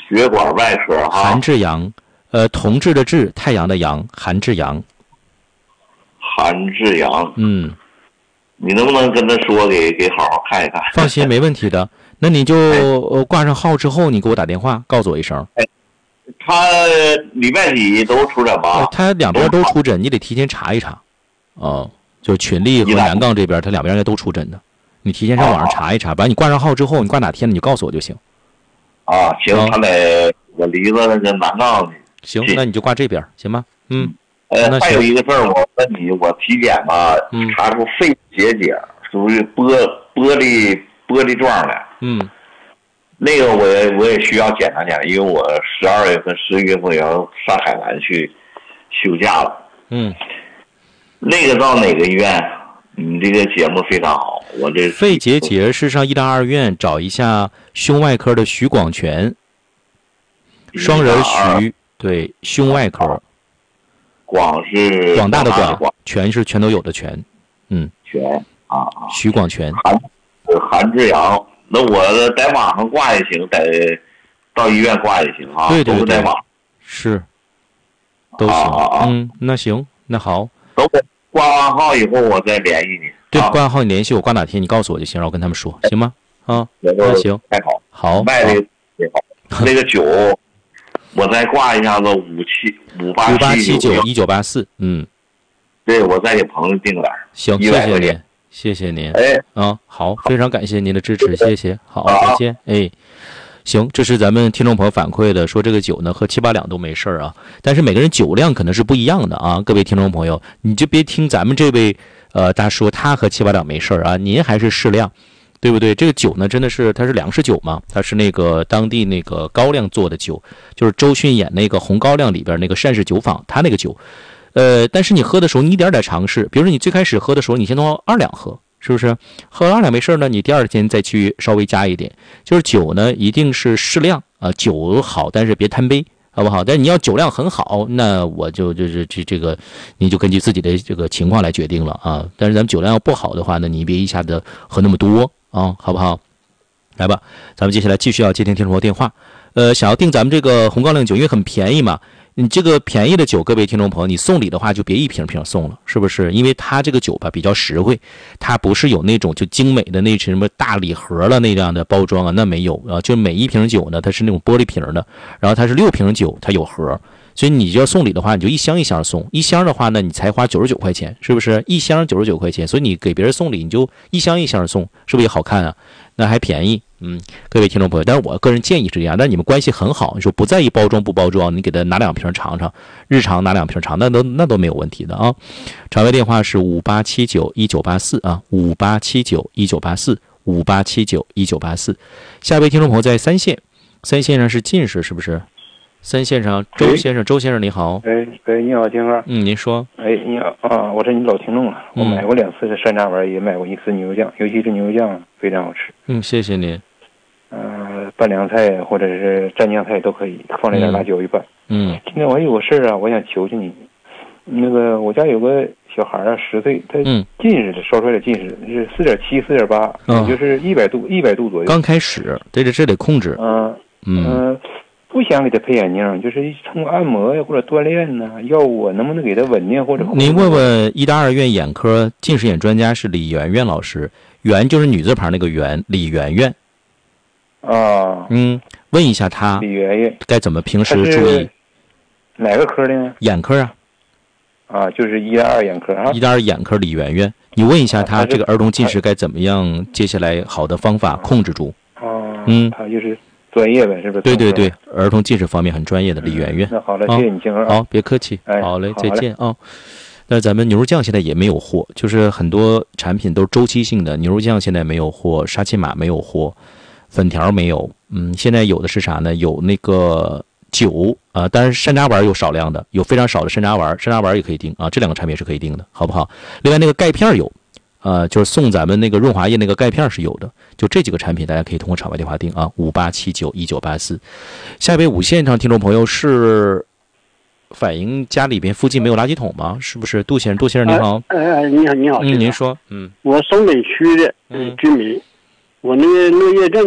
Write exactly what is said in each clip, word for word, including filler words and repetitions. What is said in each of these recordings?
血管外科哈。 韩志阳，呃，同志的志，太阳的阳，韩志阳。 韩志阳， 嗯， 你能不能跟他说给给好好看一看？ 放心，没问题的。那你就呃挂上号之后，你给我打电话，告诉我一声。 哎，他礼拜几都出诊吗？ 呃、他两边都出诊，你得提前查一查。哦，就是群力和南杠这边，他两边应该都出诊的。你提前上网上查一查，把你挂上号之后，你挂哪天你就告诉我就行。 啊，行，他在我离着那个南杠。 行，那你就挂这边，行吗？嗯。 呃，还有一个事儿，我问你，我体检吧， 嗯、 查出肺结节，属于玻玻璃玻璃状的。 嗯， 那个我也我也需要检查检查，因为我十二月份、十一月份要上海南去休假了。 嗯， 那个到哪个医院？你这个节目非常好，我这肺结节是上医大二院找一下胸外科的徐广全，双人徐，对，胸外科。 广是广大的广，全是全都有的全，嗯， 全啊， 徐广全， 韩韩志阳，那我在网上挂也行，在到医院挂也行啊， 对对对， 都在网是，都行， 啊啊嗯，那行，那好， 都挂完号以后我再联系你， 对，挂完号你联系我，挂哪天你告诉我就行，让我跟他们说，行吗？啊， 那行， 太好， 好， 卖的也好，那个酒。我再挂一下子五七五八五八七九一九八四，嗯， 对，我再给朋友订点行，谢谢您，谢谢您， 哎， 啊，好，非常感谢您的支持，谢谢，好，再见，哎，行，这是咱们听众朋友反馈的，说这个酒呢喝七八两都没事啊，但是每个人酒量可能是不一样的啊，各位听众朋友，你就别听咱们这位呃大叔他喝七八两没事啊，您还是适量。对不对？这个酒呢，真的是它是粮食酒嘛，它是那个当地那个高粱做的酒，就是周迅演那个《红高粱》里边那个单氏酒坊，他那个酒，呃，但是你喝的时候，你一点点尝试，比如说你最开始喝的时候，你先从二两喝，是不是？喝二两没事呢，你第二天再去稍微加一点，就是酒呢一定是适量啊、呃，酒好，但是别贪杯。好不好？但你要酒量很好，那我就就是这这个，你就根据自己的这个情况来决定了啊。但是咱们酒量要不好的话呢，你别一下子喝那么多啊，好不好？来吧，咱们接下来继续要接听听众朋友电话。呃，想要订咱们这个红高粱酒，因为很便宜嘛。你这个便宜的酒，各位听众朋友，你送礼的话就别一瓶瓶送了，是不是？因为它这个酒吧比较实惠，它不是有那种就精美的那什么大礼盒了那样的包装啊，那没有啊。就每一瓶酒呢，它是那种玻璃瓶的，然后它是六瓶酒，它有盒。所以你就要送礼的话，你就一箱一箱送，一箱的话呢，你才花九十九块钱，是不是？一箱九十九块钱，所以你给别人送礼，你就一箱一箱送，是不是也好看啊？那还便宜，嗯，各位听众朋友，但是我个人建议是这样，但是你们关系很好，你说不在意包装不包装，你给他拿两瓶尝尝，日常拿两瓶尝，那都那都没有问题的啊。场外电话是五八七九一九八四啊，五八七九一九八四，五八七九一九八四。下一位听众朋友在三线，三线上是近视，是不是？三线上周先生，周先生你好。 哎哎，你好，金哥。 嗯，您说。 哎，你好啊，我是你老听众了。我买过两次的山楂丸，也买过一次牛肉酱，尤其是牛肉酱非常好吃。 嗯，谢谢您。 呃，拌凉菜或者是蘸酱菜都可以，放点辣椒一拌。 嗯。 今天我有个事儿啊，我想求求你。那个我家有个小孩啊，十岁，他近视的，烧出来的近视是四点七、四点八，也就是一百度、一百度左右。 刚开始，这这这得控制。 嗯嗯。呃不想给他配眼镜，就是通过按摩呀或者锻炼呢，要我能不能给他稳定或者？ 您问问医大二院眼科近视眼专家是李媛媛老师，媛就是女字旁那个媛，李媛媛。 啊， 嗯，问一下他李媛媛该怎么平时注意。 哪个科的呢？ 眼科啊。 啊，就是医大二眼科啊。 医大二眼科李媛媛，你问一下他这个儿童近视该怎么样，接下来好的方法控制住。 哦、啊， 嗯， 他就是。专业呗，是不是？ 对对对，儿童近视方面很专业的李媛媛。 那好了，谢谢你，金哥。 好，别客气。 哎， 好嘞，再见啊。那咱们牛肉酱现在也没有货，就是很多产品都是周期性的。牛肉酱现在没有货，沙琪玛没有货，粉条没有。嗯，现在有的是啥呢？有那个酒啊、呃，当然山楂丸有少量的，有非常少的山楂丸，山楂丸也可以订啊，这两个产品是可以订的，好不好？另外那个钙片有。呃，就是送咱们那个润滑液那个钙片是有的，就这几个产品，大家可以通过场外电话订啊，五八七九一九八四。下一位五线上听众朋友是反映家里边附近没有垃圾桶吗？是不是？杜先生，杜先生你好。 哎哎，你好，你好。 嗯，您说。嗯， 我松北区的嗯居民，我那个落叶镇的，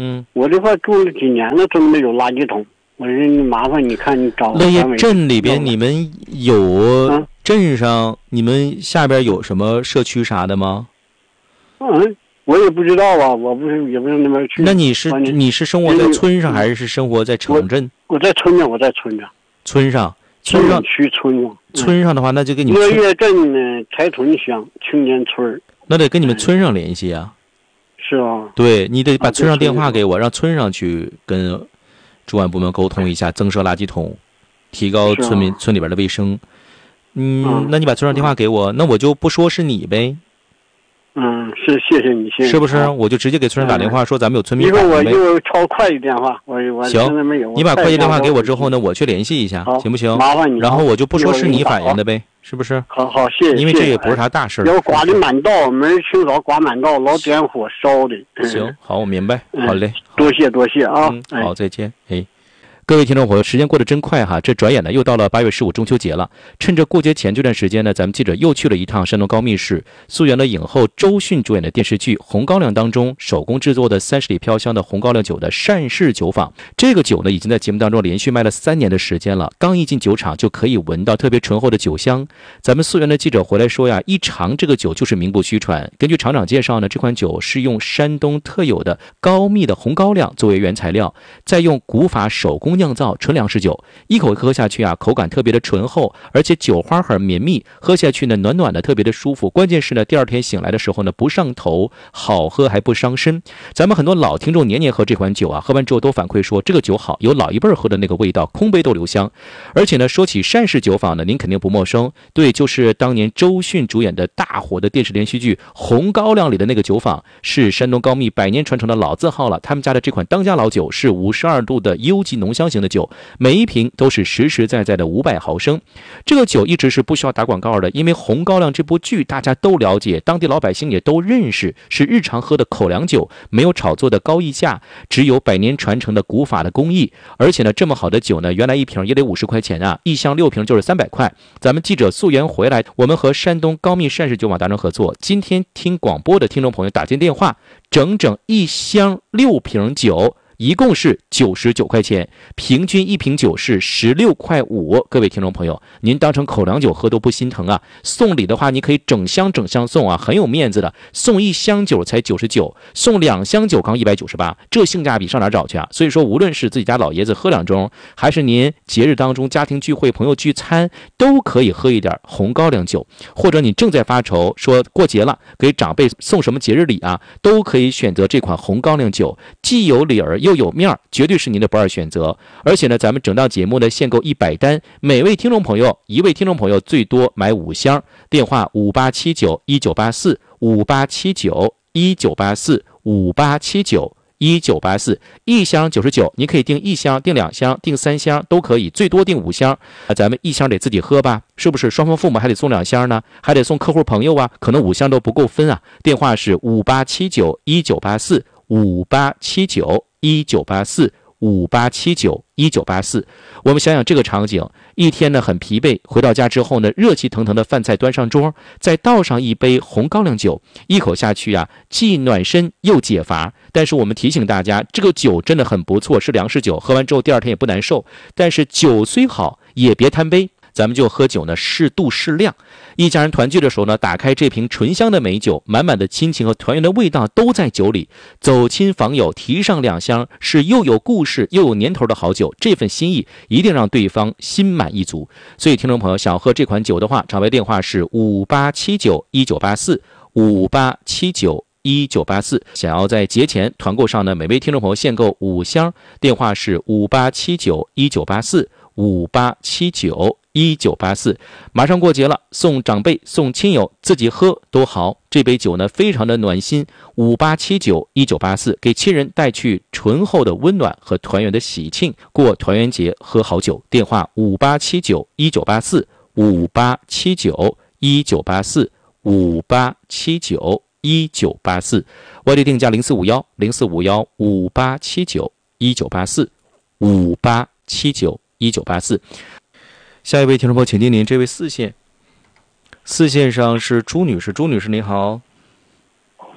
嗯， 我这块住了几年了，都没有垃圾桶。我说你麻烦你看你找。 乐业镇里边你们有镇上、嗯、你们下边有什么社区啥的吗？ 嗯，我也不知道啊，我不是也不是那边去。 那你是你是生活在村上还是生活在城镇？ 我, 我在村上，我在村上。 村上，村上区村上。 村上的话，那就跟你们乐业镇呢，柴屯乡青年村。 那得跟你们村上联系啊。 是啊。 对，你得把村上电话给我，让村上去跟主管部门沟通一下，增设垃圾桶，提高村民、啊、村里边的卫生。嗯，嗯那你把村上电话给我，那我就不说是你呗。 嗯，是谢谢你，谢谢你。 是不是？我就直接给村上打电话、嗯、说咱们有村民反映呗。 一会儿我就抄会计电话，我我行， 现在没有。 你把会计电话给我之后呢，我去联系一下，行不行？ 麻烦你。 然后我就不说是你反映的呗，是不是？ 好好，谢谢。 因为这也不是啥大事。 要刮的满道，没人清早刮满道，老点火烧的。 行，好，我明白。好嘞， 多谢多谢啊。 嗯，好，再见。哎。各位听众朋友，时间过得真快哈！这转眼呢又到了八月十五中秋节了。趁着过节前这段时间呢，咱们记者又去了一趟山东高密市，溯源了影后周迅主演的电视剧《红高粱》当中手工制作的三十里飘香的红高粱酒的单氏酒坊。这个酒呢，已经在节目当中连续卖了三年的时间了。刚一进酒厂就可以闻到特别醇厚的酒香。咱们溯源的记者回来说呀，一尝这个酒就是名不虚传。根据厂长介绍呢，这款酒是用山东特有的高密的红高粱作为原材料，再用古法手工酿造纯粮食酒，一口喝下去啊，口感特别的醇厚，而且酒花很绵密，喝下去呢暖暖的，特别的舒服。关键是呢，第二天醒来的时候呢不上头，好喝还不伤身。咱们很多老听众年年喝这款酒啊，喝完之后都反馈说这个酒好，有老一辈喝的那个味道，空杯都留香。而且呢，说起单氏酒坊呢，您肯定不陌生，对，就是当年周迅主演的大火的电视连续剧《红高粱》里的那个酒坊，是山东高密百年传承的老字号了。他们家的这款当家老酒是五十二度的优级浓香型的酒，每一瓶都是实实在在的五百毫升。这个酒一直是不需要打广告的，因为《红高粱》这部剧大家都了解，当地老百姓也都认识，是日常喝的口粮酒，没有炒作的高溢价，只有百年传承的古法的工艺。而且呢，这么好的酒呢，原来一瓶也得五十块钱啊，一箱六瓶就是三百块。咱们记者溯源回来，我们和山东高密单氏酒坊达成合作，今天听广播的听众朋友打进电话，整整一箱六瓶酒，一共是九十九块钱，平均一瓶酒是十六块五。各位听众朋友，您当成口粮酒喝都不心疼啊！送礼的话，你可以整箱整箱送啊，很有面子的。送一箱酒才九十九，送两箱酒刚一百九十八，这性价比上哪找去啊？所以说，无论是自己家老爷子喝两盅，还是您节日当中家庭聚会、朋友聚餐，都可以喝一点红高粱酒。或者你正在发愁，说过节了给长辈送什么节日礼啊，都可以选择这款红高粱酒，既有理儿又又有面，绝对是您的不二选择。而且呢，咱们整档节目呢限购一百单，每位听众朋友一位听众朋友最多买五箱。电话五八七九一九八四五八七九一九八四五八七九一九八四，一箱九十九，你可以订一箱、订两箱、订三箱都可以，最多订五箱。啊，咱们一箱得自己喝吧，是不是？双方父母还得送两箱呢，还得送客户朋友啊，可能五箱都不够分啊。电话是五八七九一九八四五八七九一九八四五八七九一九八四。我们想想这个场景，一天呢很疲惫，回到家之后呢，热气腾腾的饭菜端上桌，再倒上一杯红高粱酒，一口下去啊，既暖身又解乏。但是我们提醒大家，这个酒真的很不错，是粮食酒，喝完之后第二天也不难受。但是酒虽好，也别贪杯。咱们就喝酒呢，适度适量。一家人团聚的时候呢，打开这瓶醇香的美酒，满满的亲情和团圆的味道都在酒里。走亲访友，提上两箱，是又有故事又有年头的好酒。这份心意一定让对方心满意足。所以，听众朋友想喝这款酒的话，场外电话是五八七九一九八四五八七九一九八四。想要在节前团购上呢，每位听众朋友限购五箱，电话是五八七九一九八四五八七九一九八四。马上过节了，送长辈送亲友，自己喝都好。这杯酒呢非常的暖心，五八七九一九八四，给亲人带去醇厚的温暖和团圆的喜庆，过团圆节喝好酒。电话五八七九一九八四五八七九一九八四五八七九一九八四，外地定价零四五幺零四五幺五八七九一九八四五八七九一九八四。下一位听众朋友，请听您这位四线，四线上是朱女士，朱女士您好。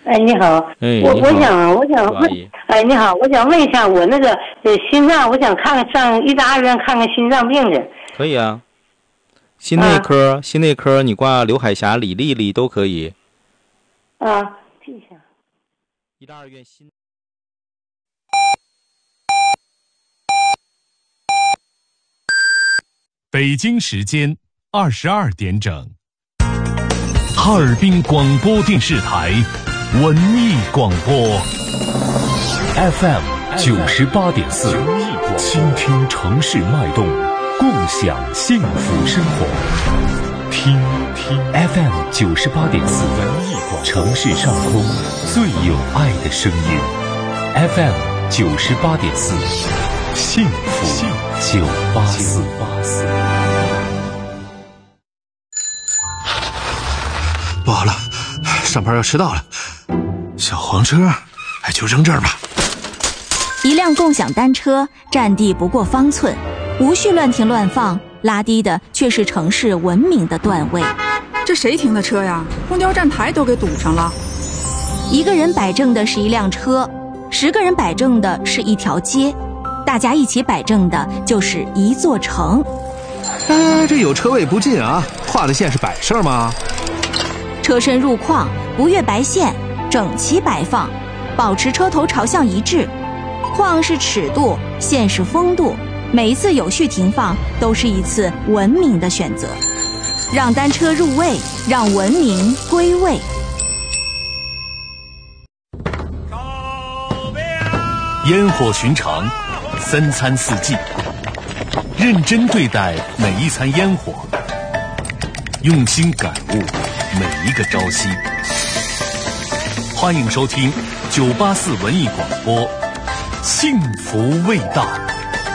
哎，你好， 哎， 我我想我想问，哎，你好，我想问一下，我那个呃心脏，我想看看上医大医院看看心脏病的。 可以啊，心内科，啊、心内科，你挂刘海霞、李丽丽都可以。 啊，记一下。 医大二院心。 北京时间二十二点整。哈尔滨广播电视台文艺广播 F M 九十八点四，倾听城市脉动，共享幸福生活。听听 F M 九十八点四，文艺广播，城市上空最有爱的声音。F M 九十八点四，幸福九八四。 不好了，上班要迟到了。小黄车，哎，就扔这儿吧。 一辆共享单车占地不过方寸，无序乱停乱放，拉低的却是城市文明的段位。 这谁停的车呀？公交站台都给堵上了。 一个人摆正的是一辆车，十个人摆正的是一条街，大家一起摆正的就是一座城。 哎，这有车位不进啊，画的线是摆设吗？ 车身入框，不越白线，整齐摆放，保持车头朝向一致。框是尺度，线是风度，每一次有序停放都是一次文明的选择。让单车入位，让文明归位。 烟火寻常，三餐四季，认真对待每一餐烟火，用心感悟每一个朝夕。欢迎收听九八四文艺广播，幸福味道。